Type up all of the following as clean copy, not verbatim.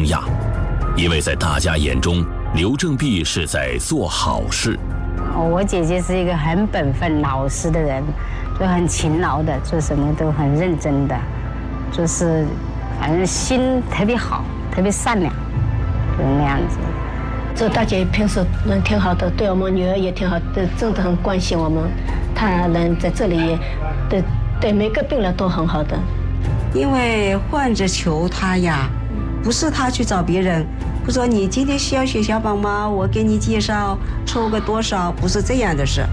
惊讶，因为在大家眼中，刘正弼是在做好事。 我姐姐是一个很本分、老实的人，就很勤劳的，做什么都很认真的，就是反正心特别好，特别善良，就是那样子。 这大姐平时人挺好的，对我们女儿也挺好的，真的很关心我们。她人在这里也对每个病人都很好的。 因为患者求她呀，不是她去找别人，不说你今天需要血小板吗？我给你介绍，抽个多少，不是这样的事，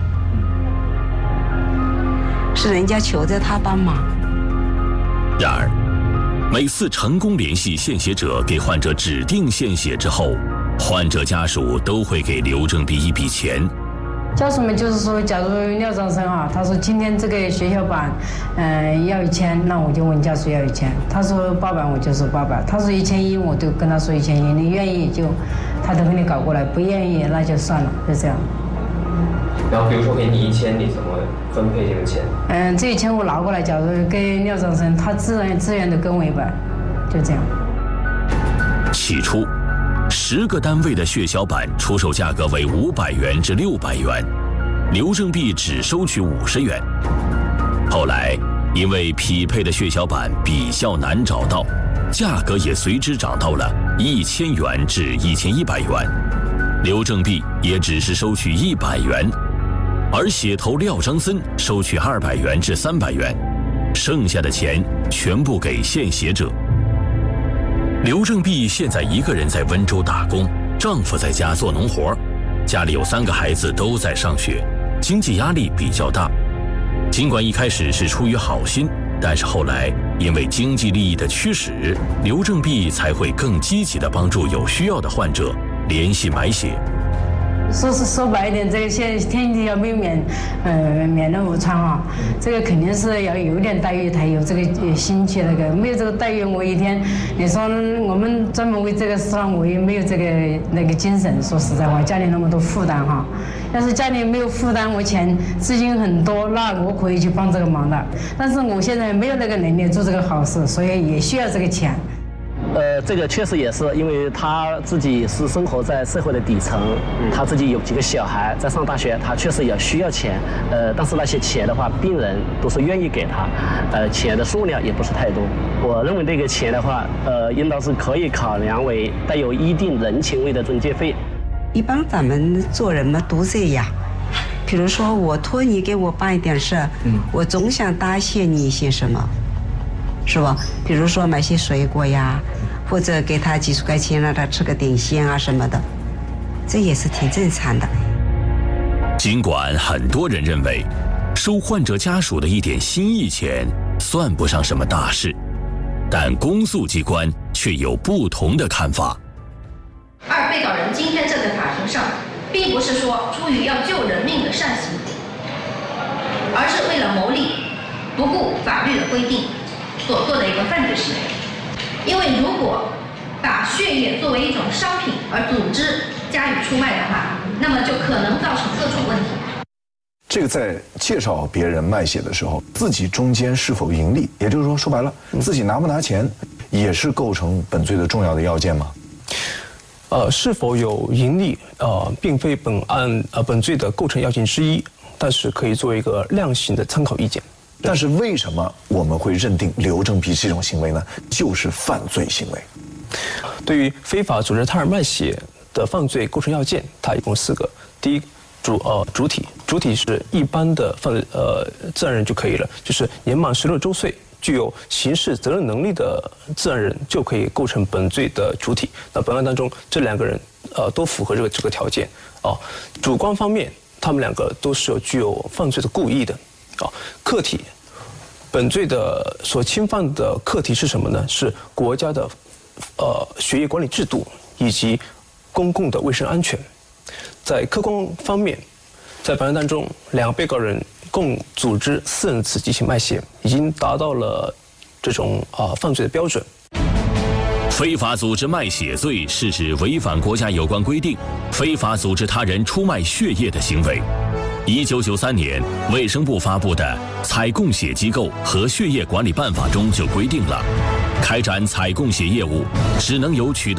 是人家求着她帮忙。 然而，每次成功联系献血者给患者指定献血之后，患者家属都会给刘正弼一笔钱。 家属们就是说，假如廖长生啊，他说今天这个血小板，要1000，那我就问家属要1000。他说800，我就说800。他说1100，我就跟他说1100。你愿意就，他都给你搞过来；不愿意那就算了，就这样。 然后比如说给你1000，你怎么分配这个钱？ 这1000我拿过来，假如给廖长生，他自愿的跟我100，就这样。 起初，10个单位的血小板出售价格为500元至600元，刘正弼只收取50元。后来，因为匹配的血小板比较难找到，价格也随之涨到了1000元至1100元，刘正弼也只是收取100元，而血头廖章森收取200元至300元，剩下的钱全部给献血者。刘正弼现在一个人在温州打工，丈夫在家做农活，家里有3个孩子都在上学，经济压力比较大。尽管一开始是出于好心，但是后来因为经济利益的驱使，刘正弼才会更积极地帮助有需要的患者联系买血。 说白一点，这个现在天地要没有免人无穿啊，这个肯定是要有点待遇才有这个心去那个，没有这个待遇，我一天你说我们专门为这个事上，我也没有这个那个精神。说实在话，家里那么多负担哈，要是家里没有负担，我钱资金很多，那我可以去帮这个忙的。但是我现在没有那个能力做这个好事，所以也需要这个钱。 这个确实也是，因为他自己是生活在社会的底层，他自己有几个小孩在上大学，他确实也需要钱。但是那些钱的话，病人都是愿意给他，钱的数量也不是太多。我认为这个钱的话，应当是可以考量为带有一定人情味的中介费。 一般咱们做人嘛都这样，比如说我托你给我办一点事，我总想答谢你一些什么。是吧？比如说买些水果呀，或者给他几十块钱让他吃个点心啊什么的，这也是挺正常的。 尽管很多人认为收患者家属的一点心意钱算不上什么大事，但公诉机关却有不同的看法。 二被告人今天站在法庭上，并不是说出于要救人命的善行，而是为了谋利，不顾法律的规定所做的一个犯罪行为。因为如果把血液作为一种商品而组织加以出卖的话，那么就可能造成各种问题。 这个在介绍别人卖血的时候，自己中间是否盈利，也就是说白了，自己拿不拿钱，也是构成本罪的重要的要件吗？ 是否有盈利，并非本罪的构成要件之一，但是可以作为一个量刑的参考意见。 但是为什么我们会认定刘正弼这种行为呢？就是犯罪行为。 对于非法组织他人卖血的犯罪构成要件，它一共4个。第一，主体是一般的自然人就可以了，就是年满16周岁，具有刑事责任能力的自然人就可以构成本罪的主体。那本案当中，这2个人都符合这个条件。主观方面，他们2个都是具有犯罪的故意的。客体，本罪的所侵犯的客体是什么呢？是国家的血液管理制度以及公共的卫生安全。在客观方面，在本案当中，2个被告人共组织40次进行卖血，已经达到了这种犯罪的标准。 非法组织卖血罪是指违反国家有关规定，非法组织他人出卖血液的行为。1993年，卫生部发布的《采供血机构和血液管理办法》中就规定了，开展采供血业务只能由取得